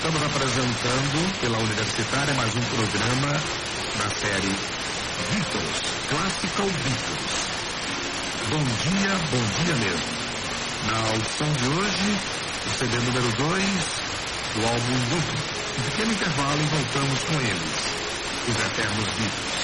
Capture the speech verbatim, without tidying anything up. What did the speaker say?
Estamos apresentando pela Universitária mais um programa da série Beatles, Classical Beatles. Bom dia, bom dia mesmo. Na audição de hoje, o C D número dois do álbum duplo. Um pequeno intervalo e voltamos com eles, os Eternos Beatles.